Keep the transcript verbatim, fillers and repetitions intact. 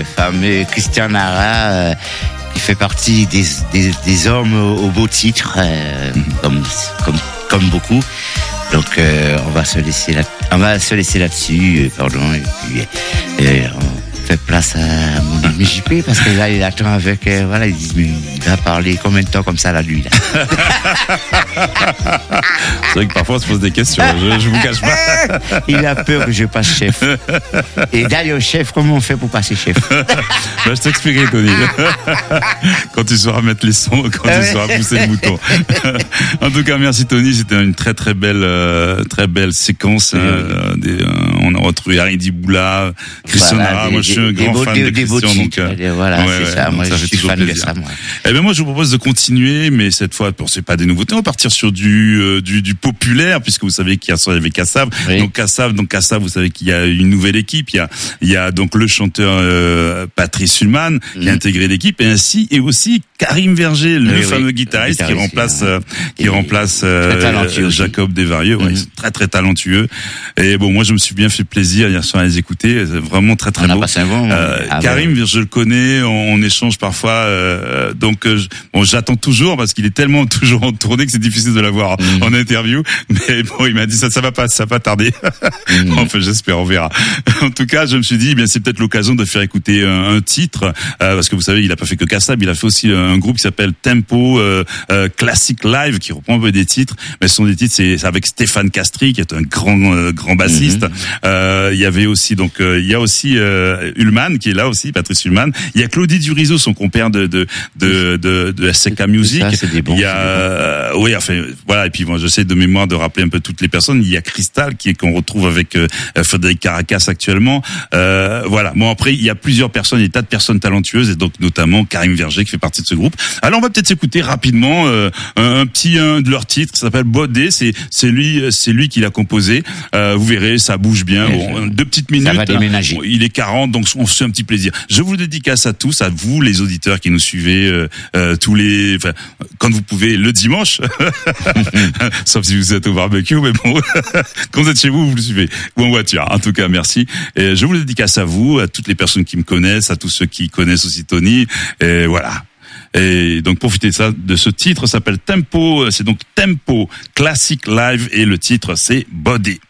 fameux Christian Nara, euh, qui fait partie des, des, des hommes au, au beau titre, euh, comme, comme, comme beaucoup. Donc, euh, on va se laisser là, on va se laisser là-dessus, euh, pardon, et puis, euh, on fait place à mon ami J P, parce que là, il attend avec, euh, voilà, il, il va parler combien de temps comme ça, là, lui, là. C'est vrai que parfois on se pose des questions, je, je vous cache pas. Il a peur que je passe chef. Et d'ailleurs, chef, comment on fait pour passer chef? Bah, je t'expliquerai, Tony. Quand tu sauras mettre les sons, quand tu sauras pousser le bouton. En tout cas, merci Tony, c'était une très très belle, euh, très belle séquence. Oui, euh, oui. Des, euh, on a retrouvé Haridi Boula, Christian Nara. Voilà, moi, je suis un grand fan de Christian, donc euh, voilà, ouais, c'est ouais, ça. Moi, ça je suis fan plaisir. de ça. Moi. Eh ben moi, je vous propose de continuer, mais cette fois, bon, c'est pas des nouveautés. On va partir sur du euh, du, du populaire, puisque vous savez qu'il y a avec Kassav. Oui. Donc Kassav, donc Kassav, vous savez qu'il y a une nouvelle équipe. Il y a il y a donc le chanteur euh, Patrice Ullman mmh. qui a intégré l'équipe, et ainsi et aussi Karim Verger, le oui, fameux oui. guitariste, guitariste qui remplace euh, qui remplace euh, Jacob Desvarieux. Ouais, mmh. très très talentueux. Et bon, moi, je me suis bien fait plaisir hier soir à les écouter. Vraiment très très on beau. A passé un bon, euh, ah Karim, bon. je le connais, on, on échange parfois. Euh, donc, euh, bon, j'attends toujours parce qu'il est tellement toujours en tournée que c'est difficile de l'avoir mmh. en interview. Mais bon, il m'a dit ça, ça va pas, ça va pas tarder. Mmh. Enfin, j'espère, on verra. En tout cas, je me suis dit, eh bien, c'est peut-être l'occasion de faire écouter un, un titre, euh, parce que vous savez, il a pas fait que Kassav, il a fait aussi un groupe qui s'appelle Tempo euh, euh, Classic Live, qui reprend un peu des titres, mais ce sont des titres, c'est, c'est avec Stéphane Castri, qui est un grand euh, grand bassiste. Mmh. Euh, il y avait aussi donc, euh, il y a aussi euh, Ullman qui est là aussi, Patrice Ullman. Il y a Claudie Durizo, son compère de de de de, de S C K Music. Ça, c'est des bons, il y a, euh, oui, enfin voilà. Et puis moi, j'essaie de mémoire de rappeler un peu toutes les personnes. Il y a Cristal qui est qu'on retrouve avec euh, Frédéric Caracas actuellement. Euh, voilà. Bon, après, il y a plusieurs personnes, il y a des tas de personnes talentueuses, et donc notamment Karim Verger qui fait partie de ce groupe. Alors on va peut-être s'écouter rapidement euh, un, un petit un de leurs titres, ça s'appelle Bodé. C'est c'est lui c'est lui qui l'a composé. Euh, vous verrez, ça bouge bien. Bon, deux petites minutes. Ça va déménager. Bon, il est quarante, donc on se fait un petit plaisir. Je vous le dédicace à tous, à vous les auditeurs qui nous suivez euh, euh, tous les, enfin, quand vous pouvez le dimanche, sauf si vous êtes au barbecue, mais bon, quand vous êtes chez vous, vous le suivez ou en voiture. En tout cas, merci. Et je vous le dédicace à vous, à toutes les personnes qui me connaissent, à tous ceux qui connaissent aussi Tony. Et voilà. Et donc profitez de ça, de ce titre, ça s'appelle Tempo, c'est donc Tempo Classic Live, et le titre c'est Body.